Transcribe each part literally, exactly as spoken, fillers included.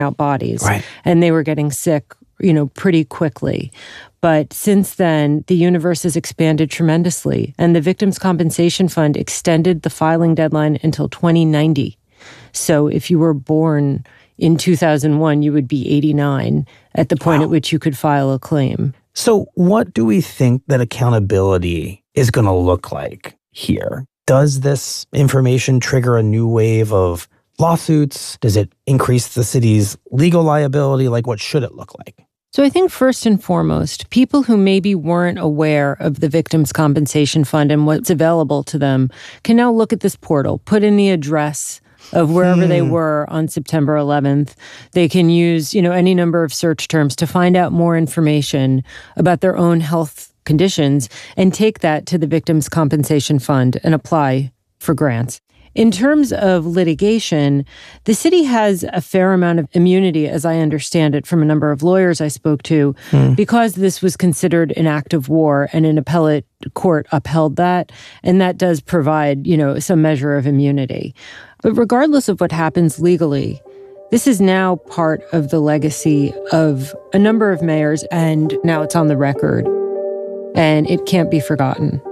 out bodies. Right. And they were getting sick, you know, pretty quickly. But since then, the universe has expanded tremendously, and the Victims' Compensation Fund extended the filing deadline until twenty ninety. So if you were born in two thousand one, you would be eighty-nine at the point Wow. at which you could file a claim. So what do we think that accountability is going to look like here? Does this information trigger a new wave of lawsuits? Does it increase the city's legal liability? Like, what should it look like? So I think first and foremost, people who maybe weren't aware of the Victims' Compensation Fund and what's available to them can now look at this portal, put in the address of wherever hmm. they were on September eleventh. They can use, you know, any number of search terms to find out more information about their own health conditions and take that to the Victims' Compensation Fund and apply for grants. In terms of litigation, the city has a fair amount of immunity, as I understand it, from a number of lawyers I spoke to, hmm. because this was considered an act of war and an appellate court upheld that. And that does provide, you know, some measure of immunity. But regardless of what happens legally, this is now part of the legacy of a number of mayors, and now it's on the record. And it can't be forgotten.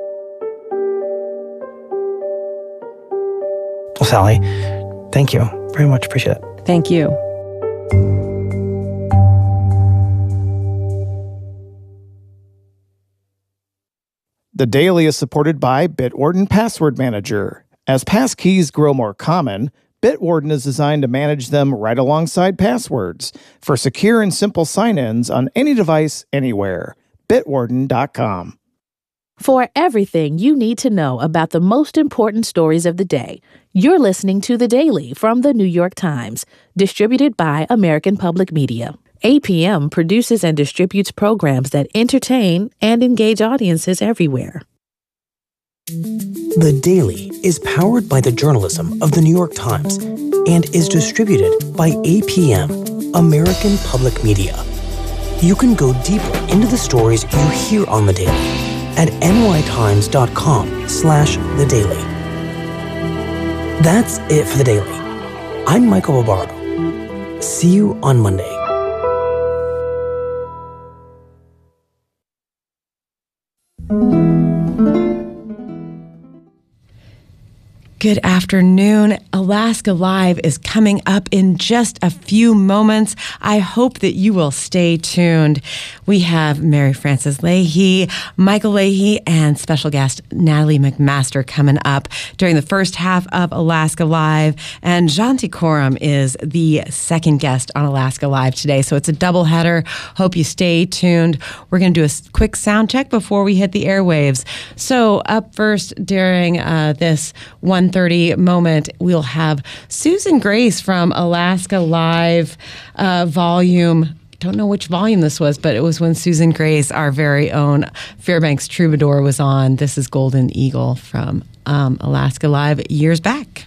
Well, Sally, thank you very much. Appreciate it. Thank you. The Daily is supported by Bitwarden Password Manager. As passkeys grow more common, Bitwarden is designed to manage them right alongside passwords for secure and simple sign-ins on any device, anywhere. Bitwarden dot com. For everything you need to know about the most important stories of the day, you're listening to The Daily from The New York Times, distributed by American Public Media. A P M produces and distributes programs that entertain and engage audiences everywhere. The Daily is powered by the journalism of The New York Times and is distributed by A P M, American Public Media. You can go deeper into the stories you hear on The Daily at nytimes.com slash The Daily. That's it for The Daily. I'm Michael Barbaro. See you on Monday. Good afternoon. Alaska Live is coming up in just a few moments. I hope that you will stay tuned. We have Mary Frances Leahy, Michael Leahy, and special guest Natalie McMaster coming up during the first half of Alaska Live. And Janti Coram is the second guest on Alaska Live today. So it's a doubleheader. Hope you stay tuned. We're going to do a quick sound check before we hit the airwaves. So up first during uh, this one thirty moment, we'll have Susan Grace from Alaska Live uh, volume. Don't know which volume this was, but it was when Susan Grace, our very own Fairbanks troubadour, was on. This is Golden Eagle from um, Alaska Live years back.